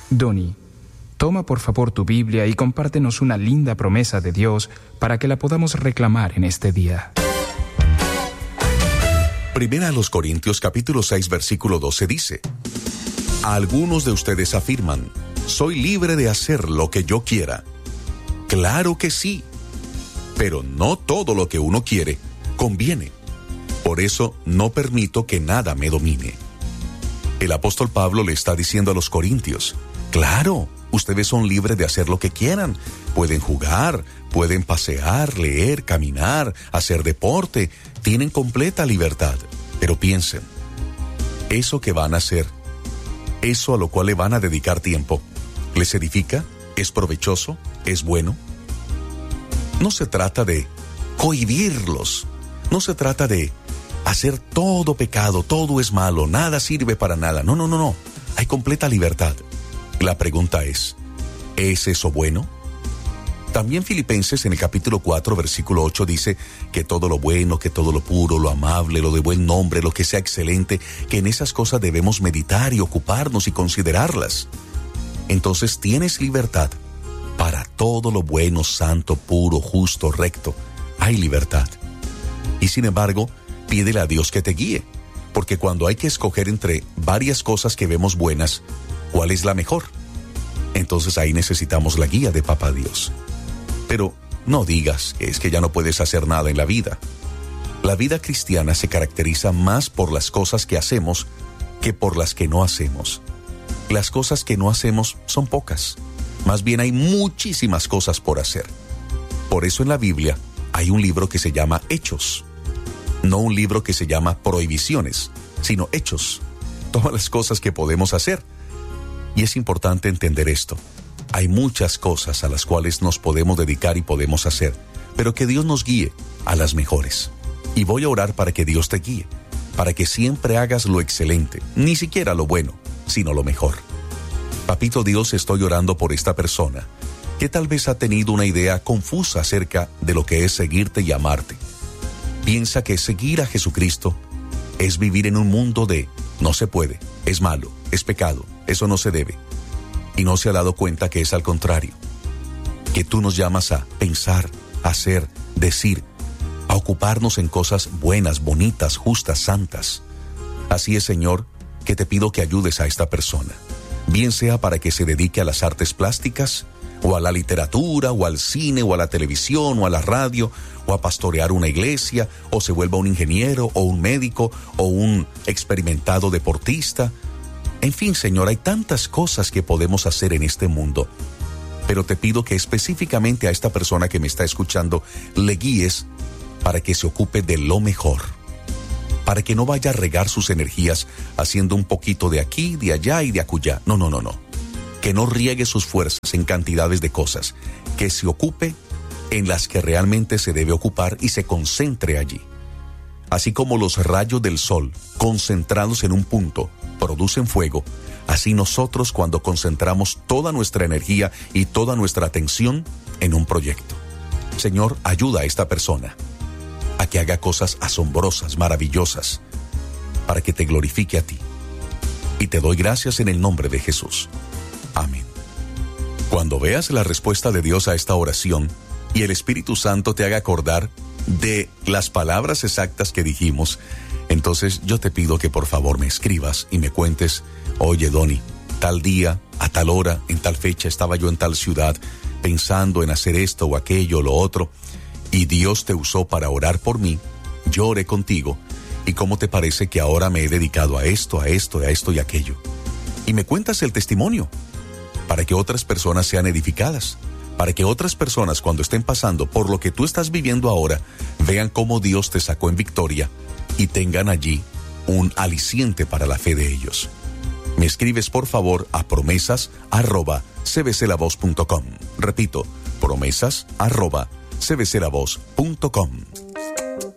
Donny, toma por favor tu Biblia y compártenos una linda promesa de Dios para que la podamos reclamar en este día. Primera a los Corintios capítulo 6 versículo 12 dice: algunos de ustedes afirman, soy libre de hacer lo que yo quiera. Claro que sí, pero no todo lo que uno quiere conviene. Por eso no permito que nada me domine. El apóstol Pablo le está diciendo a los corintios: claro, ustedes son libres de hacer lo que quieran. Pueden jugar, pueden pasear, leer, caminar, hacer deporte. Tienen completa libertad. Pero piensen, eso que van a hacer, eso a lo cual le van a dedicar tiempo, ¿les edifica? ¿Es provechoso? ¿Es bueno? No se trata de cohibirlos. No se trata de hacer todo pecado, todo es malo, nada sirve para nada. No. Hay completa libertad. La pregunta es eso bueno? También Filipenses en el capítulo 4, versículo 8 dice que todo lo bueno, que todo lo puro, lo amable, lo de buen nombre, lo que sea excelente, que en esas cosas debemos meditar y ocuparnos y considerarlas. Entonces tienes libertad para todo lo bueno, santo, puro, justo, recto. Hay libertad. Y sin embargo, pídele a Dios que te guíe, porque cuando hay que escoger entre varias cosas que vemos buenas, ¿cuál es la mejor? Entonces ahí necesitamos la guía de Papá Dios. Pero no digas que es que ya no puedes hacer nada en la vida. La vida cristiana se caracteriza más por las cosas que hacemos que por las que no hacemos. Las cosas que no hacemos son pocas. Más bien hay muchísimas cosas por hacer. Por eso en la Biblia hay un libro que se llama Hechos. No un libro que se llama Prohibiciones, sino Hechos. Todas las cosas que podemos hacer. Y es importante entender esto. Hay muchas cosas a las cuales nos podemos dedicar y podemos hacer, pero que Dios nos guíe a las mejores. Y voy a orar para que Dios te guíe, para que siempre hagas lo excelente, ni siquiera lo bueno, sino lo mejor. Papito Dios, estoy orando por esta persona, que tal vez ha tenido una idea confusa acerca de lo que es seguirte y amarte. Piensa que seguir a Jesucristo es vivir en un mundo de no se puede, es malo, es pecado, eso no se debe. Y no se ha dado cuenta que es al contrario, que tú nos llamas a pensar, hacer, decir, a ocuparnos en cosas buenas, bonitas, justas, santas. Así es, Señor, que te pido que ayudes a esta persona, bien sea para que se dedique a las artes plásticas, o a la literatura, o al cine, o a la televisión, o a la radio, o a pastorear una iglesia, o se vuelva un ingeniero, o un médico, o un experimentado deportista. En fin, Señor, hay tantas cosas que podemos hacer en este mundo, pero te pido que específicamente a esta persona que me está escuchando le guíes para que se ocupe de lo mejor, para que no vaya a regar sus energías haciendo un poquito de aquí, de allá y de acullá. No. Que no riegue sus fuerzas en cantidades de cosas, que se ocupe en las que realmente se debe ocupar y se concentre allí. Así como los rayos del sol, concentrados en un punto, producen fuego, así nosotros cuando concentramos toda nuestra energía y toda nuestra atención en un proyecto. Señor, ayuda a esta persona a que haga cosas asombrosas, maravillosas, para que te glorifique a ti. Y te doy gracias en el nombre de Jesús. Amén. Cuando veas la respuesta de Dios a esta oración y el Espíritu Santo te haga acordar de las palabras exactas que dijimos, entonces yo te pido que por favor me escribas y me cuentes: oye, Donny, tal día, a tal hora, en tal fecha estaba yo en tal ciudad pensando en hacer esto o aquello o lo otro, y Dios te usó para orar por mí, yo oré contigo, y cómo te parece que ahora me he dedicado a esto y aquello. Y me cuentas el testimonio, para que otras personas sean edificadas, para que otras personas cuando estén pasando por lo que tú estás viviendo ahora, vean cómo Dios te sacó en victoria y tengan allí un aliciente para la fe de ellos. Me escribes por favor a promesas@cbclavoz.com. Repito, promesas@cbclavoz.com.